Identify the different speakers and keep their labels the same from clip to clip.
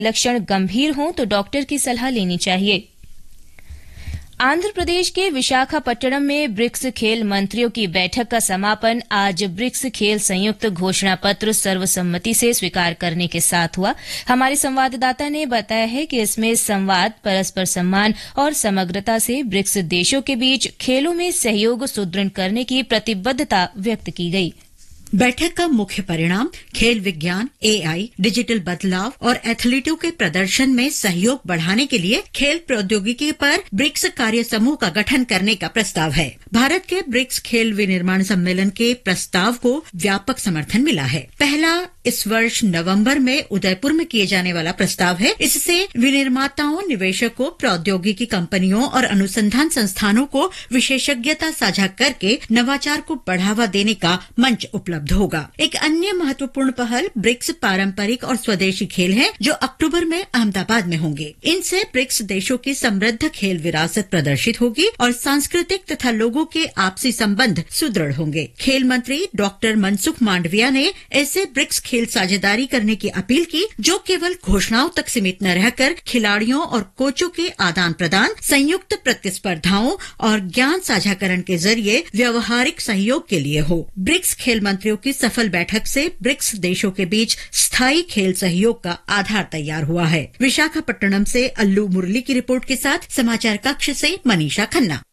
Speaker 1: लक्षण गंभीर हों तो डॉक्टर की सलाह लेनी चाहिए। आंध्र प्रदेश के विशाखापट्टनम में ब्रिक्स खेल मंत्रियों की बैठक का समापन आज ब्रिक्स खेल संयुक्त घोषणा पत्र सर्वसम्मति से स्वीकार करने के साथ हुआ। हमारे संवाददाता ने बताया है कि इसमें संवाद, परस्पर सम्मान और समग्रता से ब्रिक्स देशों के बीच खेलों में सहयोग सुदृढ़ करने की प्रतिबद्धता व्यक्त की गई।
Speaker 2: बैठक का मुख्य परिणाम खेल विज्ञान, एआई, डिजिटल बदलाव और एथलीटों के प्रदर्शन में सहयोग बढ़ाने के लिए खेल प्रौद्योगिकी पर ब्रिक्स कार्य समूह का गठन करने का प्रस्ताव है। भारत के ब्रिक्स खेल विनिर्माण सम्मेलन के प्रस्ताव को व्यापक समर्थन मिला है। पहला इस वर्ष नवंबर में उदयपुर में किए जाने वाला प्रस्ताव है। इससे विनिर्माताओं, निवेशकों, प्रौद्योगिकी कंपनियों और अनुसंधान संस्थानों को विशेषज्ञता साझा करके नवाचार को बढ़ावा देने का मंच उपलब्ध होगा। एक अन्य महत्वपूर्ण पहल ब्रिक्स पारंपरिक और स्वदेशी खेल है, जो अक्टूबर में अहमदाबाद में होंगे। इनसे ब्रिक्स देशों की समृद्ध खेल विरासत प्रदर्शित होगी और सांस्कृतिक तथा लोगों के आपसी संबंध सुदृढ़ होंगे। खेल मंत्री डॉक्टर मनसुख मांडविया ने ऐसे ब्रिक्स खेल साझेदारी करने की अपील की, जो केवल घोषणाओं तक सीमित न रहकर खिलाड़ियों और कोचों के आदान प्रदान, संयुक्त प्रतिस्पर्धाओं और ज्ञान साझाकरण के जरिए व्यवहारिक सहयोग के लिए हो। ब्रिक्स खेल मंत्रियों की सफल बैठक से ब्रिक्स देशों के बीच स्थायी खेल सहयोग का आधार तैयार हुआ है। विशाखापट्टनम से अल्लू मुरली की रिपोर्ट के साथ समाचार कक्ष से मनीषा खन्ना।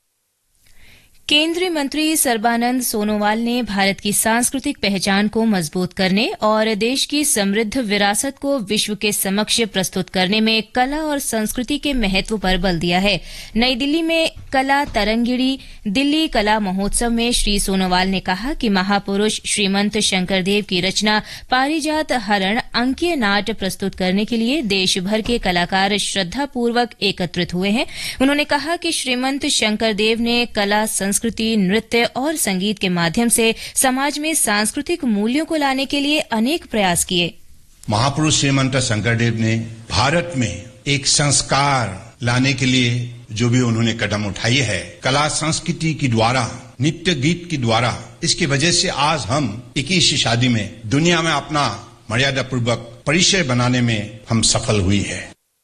Speaker 1: केंद्रीय मंत्री सर्बानंद सोनोवाल ने भारत की सांस्कृतिक पहचान को मजबूत करने और देश की समृद्ध विरासत को विश्व के समक्ष प्रस्तुत करने में कला और संस्कृति के महत्व पर बल दिया है। नई दिल्ली में कला तरंगिणी दिल्ली कला महोत्सव में श्री सोनोवाल ने कहा कि महापुरुष श्रीमंत शंकरदेव की रचना पारिजात हरण अंकीय नाट प्रस्तुत करने के लिए देश भर के कलाकार श्रद्धापूर्वक एकत्रित हुए हैं। उन्होंने कहा कि श्रीमंत शंकरदेव ने कला, संस्कृति, नृत्य और संगीत के माध्यम से समाज में सांस्कृतिक मूल्यों को लाने के लिए अनेक प्रयास किए।
Speaker 3: महापुरुष श्रीमंत शंकरदेव ने भारत में एक संस्कार लाने के लिए जो भी उन्होंने कदम उठाई है, कला संस्कृति के द्वारा, नृत्य गीत के द्वारा, इसकी वजह से आज हम 21वीं सदी में दुनिया में अपना मर्यादा पूर्वक परिचय बनाने में हम सफल हुई है।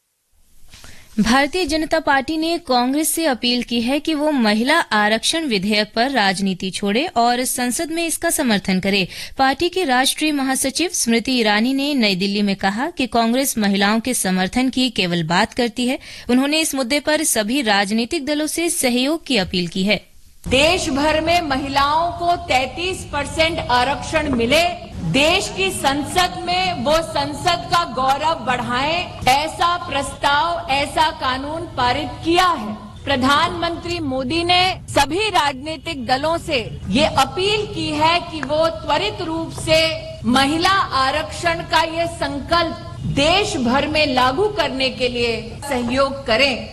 Speaker 1: भारतीय जनता पार्टी ने कांग्रेस से अपील की है कि वो महिला आरक्षण विधेयक पर राजनीति छोड़े और संसद में इसका समर्थन करे। पार्टी की राष्ट्रीय महासचिव स्मृति ईरानी ने नई दिल्ली में कहा कि कांग्रेस महिलाओं के समर्थन की केवल बात करती है। उन्होंने इस मुद्दे पर सभी राजनीतिक दलों से सहयोग की अपील की है।
Speaker 4: देश भर में महिलाओं को 33% आरक्षण मिले, देश की संसद में वो संसद का गौरव बढ़ाएं, ऐसा प्रस्ताव, ऐसा कानून पारित किया है। प्रधानमंत्री मोदी ने सभी राजनीतिक दलों से ये अपील की है कि वो त्वरित रूप से महिला आरक्षण का ये संकल्प देश भर में लागू करने के लिए सहयोग करें।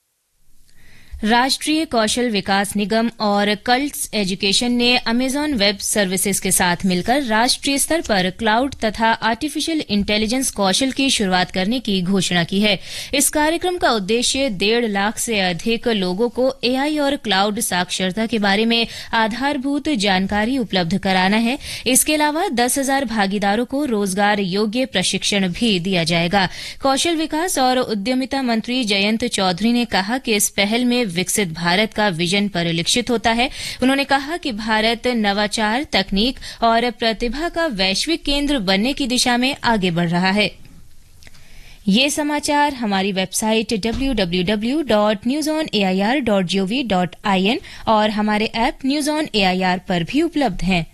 Speaker 1: राष्ट्रीय कौशल विकास निगम और कल्ट्स एजुकेशन ने अमेजॉन वेब सर्विसेज के साथ मिलकर राष्ट्रीय स्तर पर क्लाउड तथा आर्टिफिशियल इंटेलिजेंस कौशल की शुरुआत करने की घोषणा की है। इस कार्यक्रम का उद्देश्य 1.5 लाख से अधिक लोगों को एआई और क्लाउड साक्षरता के बारे में आधारभूत जानकारी उपलब्ध कराना है। इसके अलावा 10,000 भागीदारों को रोजगार योग्य प्रशिक्षण भी दिया जाएगा। कौशल विकास और उद्यमिता मंत्री जयंत चौधरी ने कहा कि इस पहल में विकसित भारत का विजन परिलक्षित होता है। उन्होंने कहा कि भारत नवाचार, तकनीक और प्रतिभा का वैश्विक केंद्र बनने की दिशा में आगे बढ़ रहा है। ये समाचार हमारी वेबसाइट www.newsonair.gov.in और हमारे ऐप न्यूज ऑन एआईआर पर भी उपलब्ध हैं।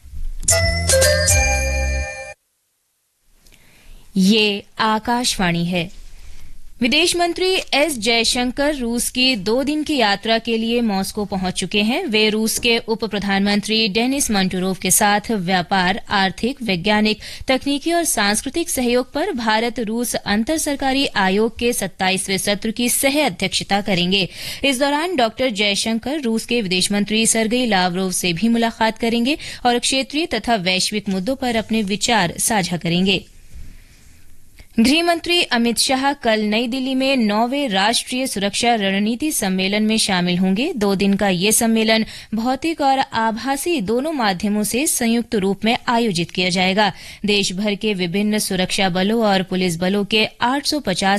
Speaker 1: ये आकाशवाणी है। विदेश मंत्री एस जयशंकर रूस की 2 दिन की यात्रा के लिए मॉस्को पहुंच चुके हैं। वे रूस के उप प्रधानमंत्री डेनिस मंटूरोव के साथ व्यापार, आर्थिक, वैज्ञानिक, तकनीकी और सांस्कृतिक सहयोग पर भारत रूस अंतर सरकारी आयोग के 27वें सत्र की सह अध्यक्षता करेंगे। इस दौरान डॉक्टर जयशंकर रूस के विदेश मंत्री सर्गेई लावरोव से भी मुलाकात करेंगे और क्षेत्रीय तथा वैश्विक मुद्दों पर अपने विचार साझा करेंगे। गृह मंत्री अमित शाह कल नई दिल्ली में 9वें राष्ट्रीय सुरक्षा रणनीति सम्मेलन में शामिल होंगे। 2 दिन का ये सम्मेलन भौतिक और आभासी दोनों माध्यमों से संयुक्त रूप में आयोजित किया जाएगा। देश भर के विभिन्न सुरक्षा बलों और पुलिस बलों के 850